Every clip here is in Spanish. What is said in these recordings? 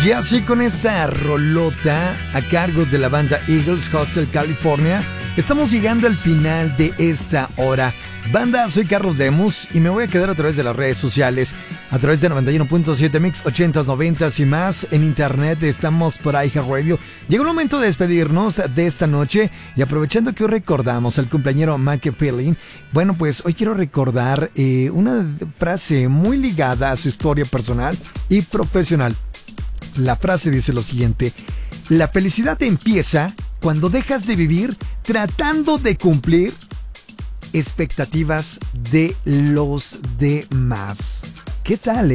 Y así con esta rolota a cargo de la banda Eagles, Hostel California, estamos llegando al final de esta hora. Banda, soy Carlos Lemus y me voy a quedar a través de las redes sociales, a través de 91.7 Mix, 80s, 90s y más. En internet estamos por iHeartRadio. Llegó el momento de despedirnos de esta noche y aprovechando que hoy recordamos al cumpleañero Mike Feeling, bueno, pues hoy quiero recordar una frase muy ligada a su historia personal y profesional. La frase dice lo siguiente: la felicidad empieza cuando dejas de vivir tratando de cumplir expectativas de los demás. ¿Qué tal,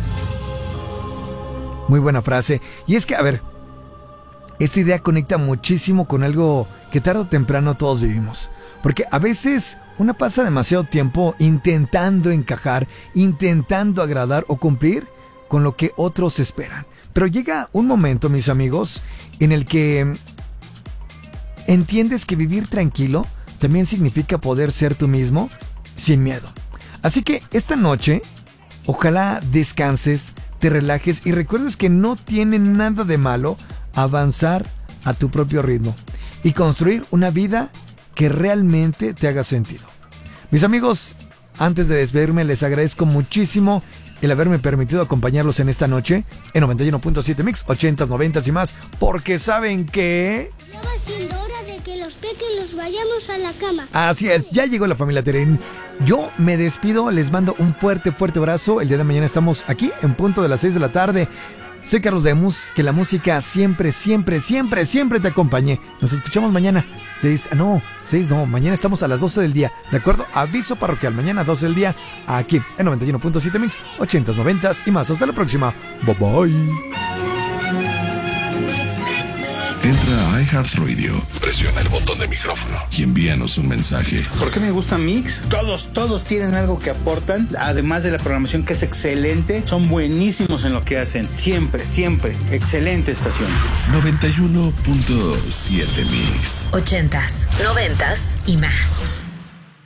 Muy buena frase. Y es que, a ver, esta idea conecta muchísimo con algo que tarde o temprano todos vivimos. Porque a veces uno pasa demasiado tiempo intentando encajar, intentando agradar o cumplir con lo que otros esperan. Pero llega un momento, mis amigos, en el que entiendes que vivir tranquilo también significa poder ser tú mismo sin miedo. Así que esta noche, ojalá descanses, te relajes y recuerdes que no tiene nada de malo avanzar a tu propio ritmo y construir una vida que realmente te haga sentido. Mis amigos, antes de despedirme, les agradezco muchísimo el haberme permitido acompañarlos en esta noche en 91.7 Mix, 80s, 90s y más, porque ¿saben qué? Ya va siendo hora de que los pequeños vayamos a la cama. Así es, ya llegó la familia Terén. Yo me despido, les mando un fuerte abrazo. El día de mañana estamos aquí en punto de las 6 de la tarde. Soy Carlos Lemus, que la música siempre te acompañe. Nos escuchamos mañana. 6 no, mañana estamos a las 12 del día. ¿De acuerdo? Aviso parroquial, mañana 12 del día, aquí en 91.7 Mix, 80s, 90s y más. Hasta la próxima. Bye bye. Entra a iHeartRadio, presiona el botón de micrófono y envíanos un mensaje. ¿Por qué me gusta Mix? Todos tienen algo que aportan, además de la programación que es excelente. Son buenísimos en lo que hacen, siempre, excelente estación. 91.7 Mix, 80s, 90s y más.